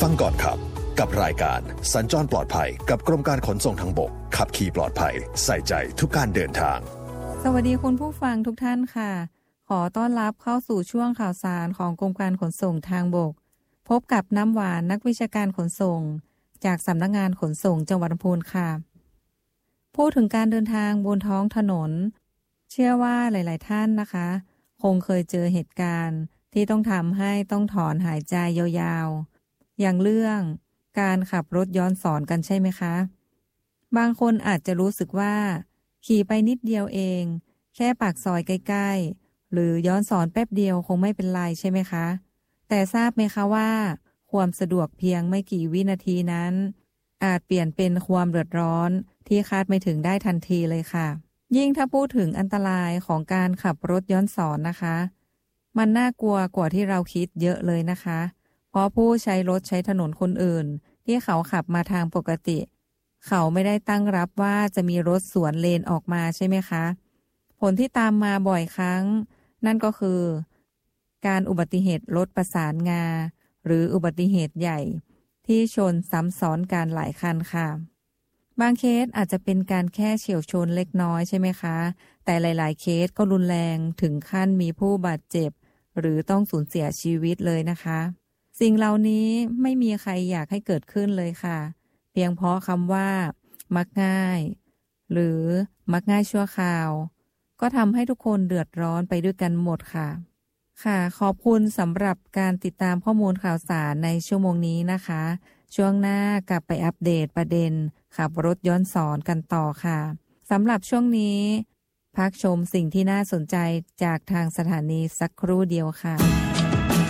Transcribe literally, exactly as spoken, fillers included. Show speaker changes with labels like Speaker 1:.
Speaker 1: ฟังก่อนขับกับรายการสัญจรปลอดภัยกับกรมการขนส่งทางบกขับขี่ปลอดภัยใส่ใจทุกการเดินทาง
Speaker 2: สวัสดีคุณผู้ฟังทุกท่านค่ะขอต้อนรับเข้าสู่ช่วงข่าวสารของกรมการขนส่งทางบกพบกับน้ำหวานนักวิชาการขนส่งจากสำนักงานขนส่งจังหวัดลำพูนค่ะพูดถึงการเดินทางบนท้องถนนเชื่อว่าหลายๆท่านนะคะคงเคยเจอเหตุการณ์ที่ต้องทำให้ต้องถอนหายใจยาวๆอย่างเรื่องการขับรถย้อนสอนกันใช่ไหมคะบางคนอาจจะรู้สึกว่าขี่ไปนิดเดียวเองแค่ปากซอยใกล้ๆหรือย้อนสอนแป๊บเดียวคงไม่เป็นไรใช่ไหมคะแต่ทราบไหมคะว่าความสะดวกเพียงไม่กี่วินาทีนั้นอาจเปลี่ยนเป็นความเดือดร้อนที่คาดไม่ถึงได้ทันทีเลยค่ะยิ่งถ้าพูดถึงอันตรายของการขับรถย้อนสอนนะคะมันน่ากลัวกว่าที่เราคิดเยอะเลยนะคะเพราะผู้ใช้รถใช้ถนนคนอื่นที่เขาขับมาทางปกติเขาไม่ได้ตั้งรับว่าจะมีรถสวนเลนออกมาใช่ไหมคะผลที่ตามมาบ่อยครั้งนั่นก็คือการอุบัติเหตุรถประสานงาหรืออุบัติเหตุใหญ่ที่ชนซ้ำซ้อนกันหลายคันค่ะบางเคสอาจจะเป็นการแค่เฉี่ยวชนเล็กน้อยใช่ไหมคะแต่หลายๆเคสก็รุนแรงถึงขั้นมีผู้บาดเจ็บหรือต้องสูญเสียชีวิตเลยนะคะสิ่งเหล่านี้ไม่มีใครอยากให้เกิดขึ้นเลยค่ะเพียงเพราะคำว่ามักง่ายหรือมักง่ายชั่วคราวก็ทำให้ทุกคนเดือดร้อนไปด้วยกันหมดค่ะค่ะขอบคุณสำหรับการติดตามข้อมูลข่าวสารในชั่วโมงนี้นะคะช่วงหน้ากลับไปอัปเดตประเด็นขับรถย้อนสอนกันต่อค่ะสำหรับช่วงนี้พักชมสิ่งที่น่าสนใจจากทางสถานีสักครู่เดียวค่ะ